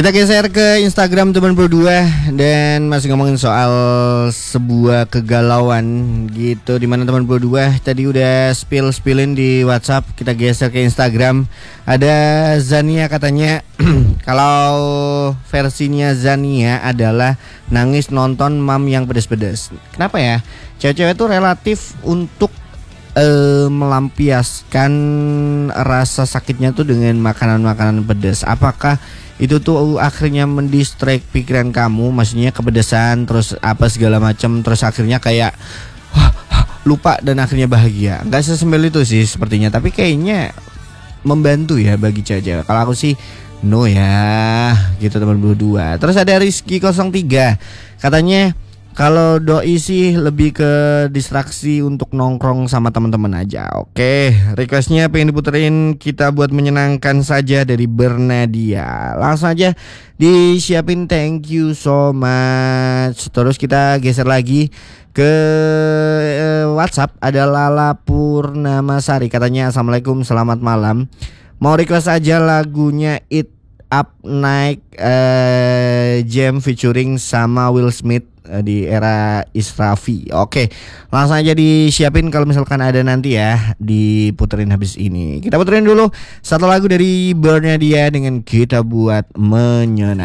Kita geser ke Instagram teman berdua dan masih ngomongin soal sebuah kegalauan gitu, dimana teman berdua tadi udah spillin di WhatsApp. Kita geser ke Instagram. Ada Zania katanya kalau versinya Zania adalah nangis nonton Mam yang pedes-pedes. Kenapa ya? Cewek-cewek tuh relatif untuk melampiaskan rasa sakitnya tuh dengan makanan-makanan pedas. Apakah itu tuh akhirnya mendistract pikiran kamu, maksudnya kepedesan terus apa segala macam, terus akhirnya kayak lupa dan akhirnya bahagia? Nggak sesimpel itu sih sepertinya, tapi kayaknya membantu ya bagi cewek-cewek. Kalau aku sih no ya gitu teman berdua. Terus ada Rizky 03 katanya kalau doi sih lebih ke distraksi untuk nongkrong sama teman-teman aja. Oke, requestnya pengen diputerin kita buat menyenangkan saja dari Bernadia. Langsung aja disiapin, thank you so much. Terus kita geser lagi ke WhatsApp. Ada Lala Purnamasari katanya assalamualaikum, selamat malam. Mau request aja lagunya It Up Night Jam featuring sama Will Smith di era Israfi. Oke, langsung aja disiapin kalau misalkan ada nanti ya diputerin habis ini. Kita puterin dulu satu lagu dari Bernadia dengan Kita Buat Menyenangkan.